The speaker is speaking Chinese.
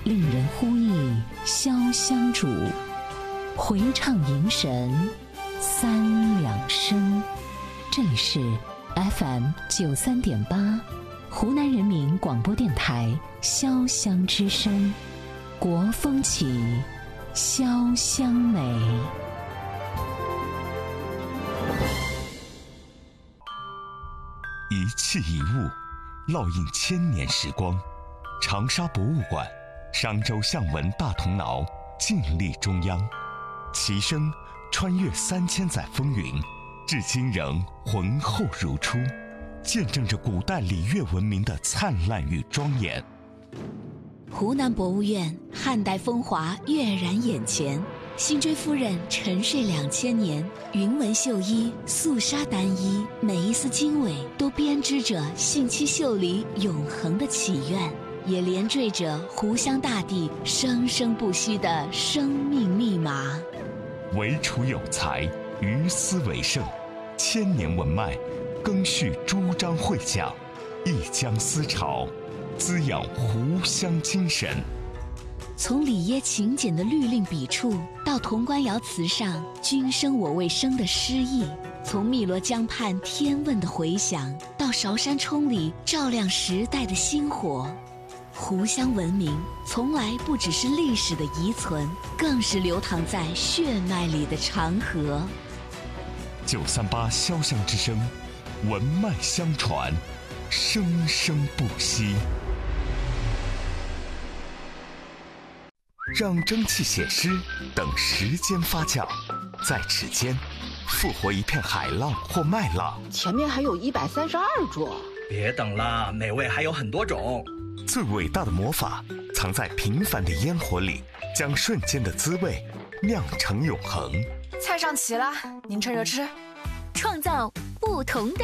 令人呼忆潇湘主，回唱迎神三两声。这里是 FM 93.8湖南人民广播电台潇湘之声，国风起，潇湘美。 一器一物，烙印千年时光。长沙博物馆、商周象纹大铜挠尽力中央，其声穿越3000载风云，至今仍浑厚如初，见证着古代礼乐文明的灿烂与庄严。 湖南博物院汉代风华跃然眼前，辛追夫人沉睡2000年，云纹绣衣、素纱单衣，每一丝经纬都编织着信息秀里永恒的祈愿，也连缀着湖湘大地生生不息的生命密码。 惟楚有才，于斯为盛，千年文脉更续朱张会讲，一江思潮，滋养湖湘精神。 从里耶勤俭的律令笔触，到潼关窑瓷上君生我未生的诗意，从汨罗江畔天问的回响，到韶山冲里照亮时代的星火，湖湘文明从来不只是历史的遗存，更是流淌在血脉里的长河。 938潇湘之声，文脉相传，生生不息。让蒸汽写诗，等时间发酵，在齿间复活一片海浪或麦浪。 前面还有132桌， 别等了，美味还有很多种。 最伟大的魔法藏在平凡的烟火里，将瞬间的滋味酿成永恒。 菜上齐了，您趁热吃， 创造不同的